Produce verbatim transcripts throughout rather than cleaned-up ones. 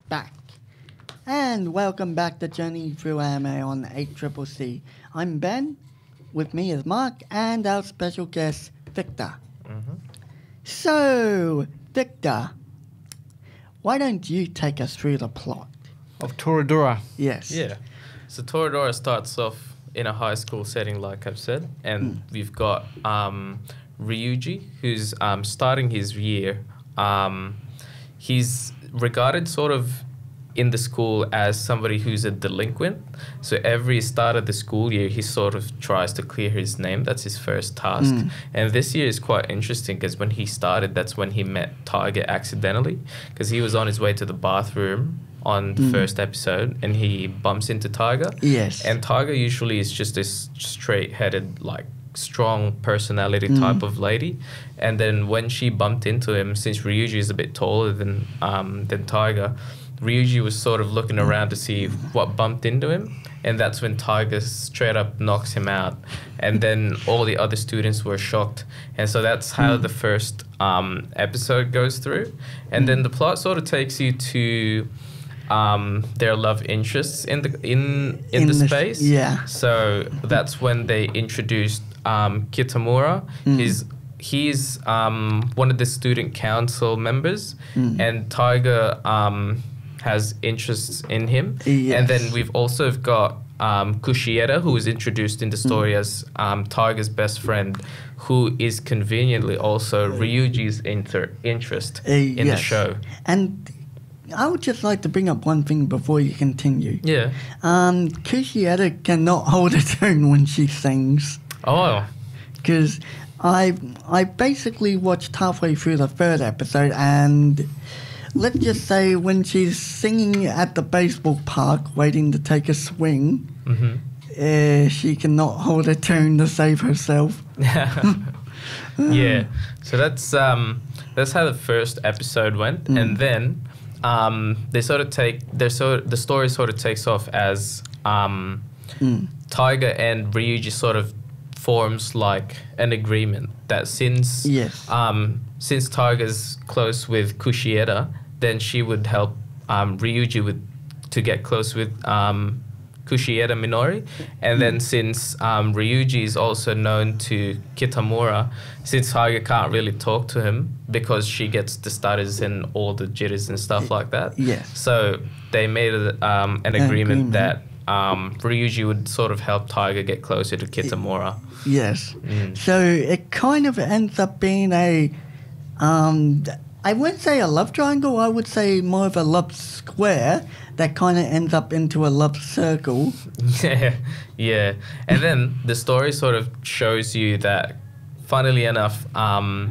back. And welcome back to Journey Through Anime on eight C C C. I'm Ben, with me is Mark, and our special guest, Victor. Mm-hmm. So, Victor, why don't you take us through the plot? Of Toradora. Yes. Yeah. So Toradora starts off in a high school setting, like I've said, and Mm. we've got um, Ryuji, who's um, starting his year. Um, he's regarded sort of in the school as somebody who's a delinquent. So every start of the school year, he sort of tries to clear his name. That's his first task. Mm. And this year is quite interesting because when he started, that's when he met Tiger accidentally, because he was on his way to the bathroom on the Mm. first episode and he bumps into Tiger. Yes. And Tiger usually is just this straight-headed, like, strong personality Mm. type of lady. And then when she bumped into him, since Ryuji is a bit taller than um, than Tiger, Ryuji was sort of looking around to see what bumped into him. And that's when Tiger straight up knocks him out. And then all the other students were shocked. And so that's how Mm. the first um, episode goes through. And then the plot sort of takes you to um, their love interests in the in in, In the the- space. yeah. So that's when they introduced um, Kitamura. Mm. He's he's um, one of the student council members, Mm. and Tiger um, has interests in him. Yes. And then we've also got um, Kushieda, who was introduced in the story Mm. as um, Tiger's best friend, who is conveniently also Ryuji's inter- interest Uh, in the yes. show. And I would just like to bring up one thing before you continue. Yeah. Um, Kushieda cannot hold her tone when she sings. Oh. Because I I basically watched halfway through the third episode, and let's just say when she's singing at the baseball park waiting to take a swing, Mm-hmm. uh, she cannot hold her tone to save herself. Yeah, so that's um, that's how the first episode went, Mm. and then um, they sort of take their so the story sort of takes off as um, Mm. Tiger and Ryuji sort of forms like an agreement that since Yes. um, since Tiger's close with Kushieda, then she would help um, Ryuji with to get close with um, Kushieda Minori, and then since um, Ryuji is also known to Kitamura, since Tiger can't really talk to him because she gets the stutters and all the jitters and stuff like that. Yes. So they made a, um, an An agreement agreement. that um, Ryuji would sort of help Tiger get closer to Kitamura. Yes. Mm. So it kind of ends up being a, um, I wouldn't say a love triangle, I would say more of a love square that kind of ends up into a love circle. Yeah, yeah. And then the story sort of shows you that, funnily enough, um,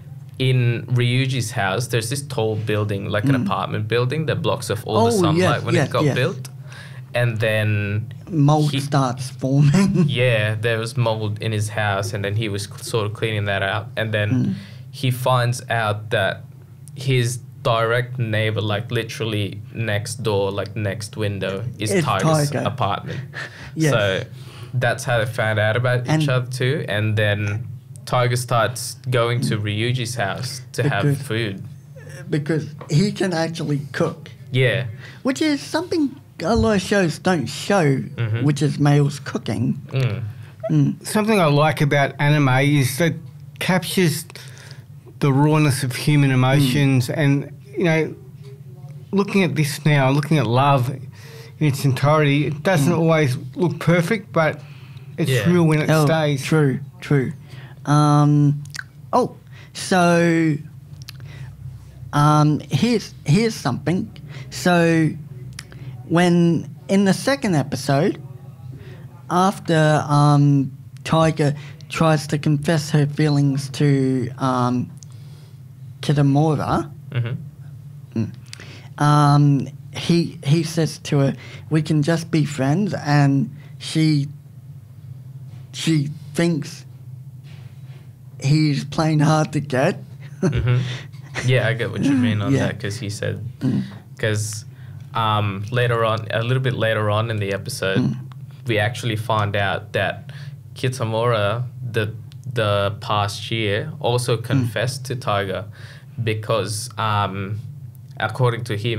in Ryuji's house, there's this tall building, like an Mm. apartment building that blocks off all the Oh, sunlight yes, when yes, it got yes. built. And then, Mold He- starts forming. yeah, there was mold in his house, and then he was cl- sort of cleaning that out. And then Mm. he finds out that his direct neighbor, like literally next door, like next window, is It's Tiger's Tiger. apartment. Yes. So that's how they found out about And- each other too. And then Tiger starts going to Ryuji's house to have Because- food. Because he can actually cook. Yeah. Which is something a lot of shows don't show, Mhm. which is males cooking. Mm. Mm. Something I like about anime is that captures the rawness of human emotions, and you know, looking at this now, looking at love in its entirety, it doesn't always look perfect, but it's Yeah. real when it Oh, stays. True, true. Um, oh, so um, here's here's something. So when in the second episode, after um, Tiger tries to confess her feelings to um, Kitamura, Mm-hmm. um, he he says to her, "We can just be friends," and she she thinks he's playing hard to get. Mm-hmm. Yeah, I get what you mean on Yeah. that, because he said, Mm. because um, later on, a little bit later on in the episode, Mm. we actually find out that Kitamura, the the past year, also Mm. confessed to Tiger because, um, according to him,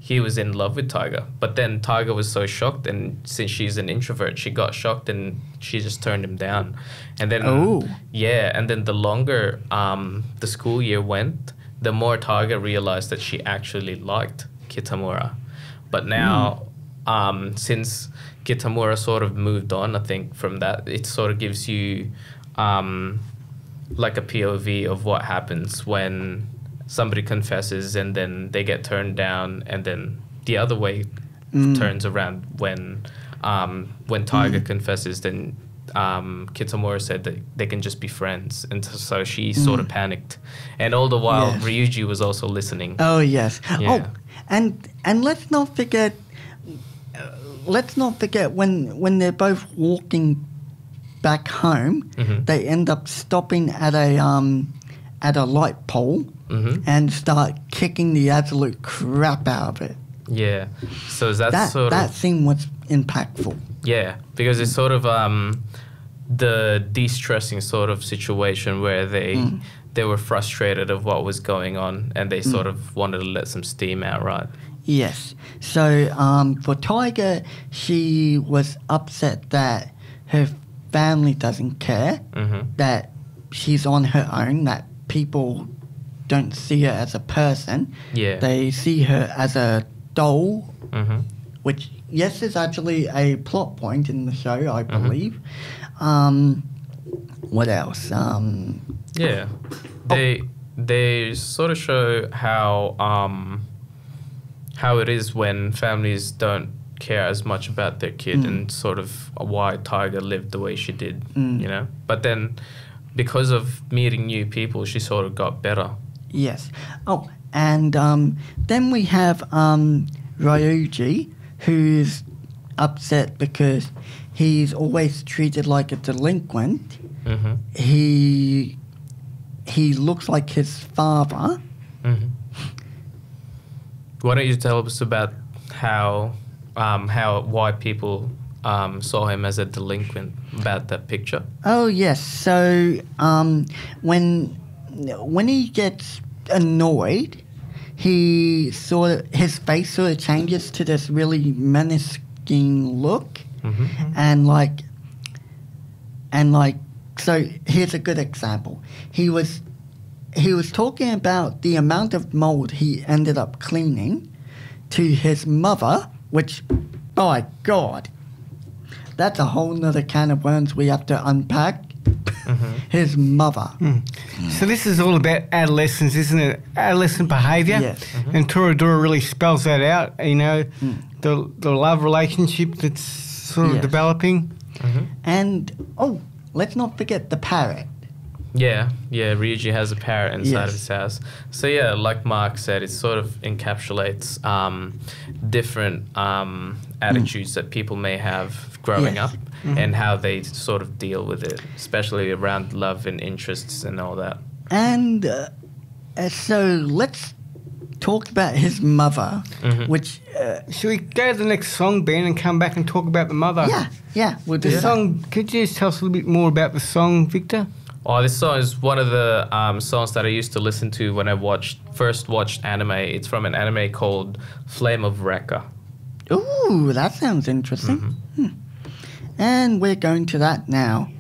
he was in love with Tiger. But then Tiger was so shocked, and since she's an introvert, she got shocked and she just turned him down. And then, Oh. yeah, and then the longer um, the school year went, the more Tiger realized that she actually liked Kitamura. But now, um, since Kitamura sort of moved on, I think, from that, it sort of gives you um, like a P O V of what happens when somebody confesses and then they get turned down, and then the other way Mm. turns around when um, when Tiger confesses, then um, Kitamura said that they can just be friends, and so, so she sort of panicked, and all the while Yes. Ryuji was also listening. Oh yes. Yeah. Oh, and and let's not forget. Uh, let's not forget when when they're both walking back home, Mhm. they end up stopping at a um at a light pole hmm and start kicking the absolute crap out of it. Yeah, so that's That sort that of scene was impactful. yeah, because it's sort of um, the de-stressing sort of situation where they Mm. they were frustrated of what was going on, and they sort of wanted to let some steam out, right? Yes. So um, for Tiger, she was upset that her family doesn't care, hmm that she's on her own, that people don't see her as a person. Yeah. They see her as a doll, hmm which, yes, is actually a plot point in the show, I Mm-hmm. believe. Um, what else? Um, Yeah, they they sort of show how um, how it is when families don't care as much about their kid, and sort of why Tiger lived the way she did, Mm. you know. But then, because of meeting new people, she sort of got better. Yes. Oh, and um, then we have um, Ryuji, who's upset because he's always treated like a delinquent. hmm He he looks like his father. hmm Why don't you tell us about how um, how why people um, saw him as a delinquent about that picture? Oh yes. So um, when when he gets annoyed, he sort of his face sort of changes to this really menacing look, hmm and like and like so. Here's a good example. He was he was talking about the amount of mold he ended up cleaning to his mother, which, by God, that's a whole nother can of worms we have to unpack. His mother. So this is all about adolescence, isn't it? Adolescent behaviour. Yes. And Toradora really spells that out, you know, the the love relationship that's sort of Yes. developing. And, oh, let's not forget the parrot. Yeah, yeah, Ryuji has a parrot inside of Yes. his house. So yeah, like Mark said, it sort of encapsulates um, different um, attitudes that people may have growing Yes. up, and how they sort of deal with it, especially around love and interests and all that. And uh, uh, so let's talk about his mother, Mhm. which, uh, Should we go to the next song, Ben, and come back and talk about the mother? yeah, yeah, we'll do The that. song, could you just tell us a little bit more about the song, Victor? Oh, this song is one of the um, songs that I used to listen to when I watched first watched anime. It's from an anime called Flame of Recca. Ooh, that sounds interesting. Hmm. And we're going to that now.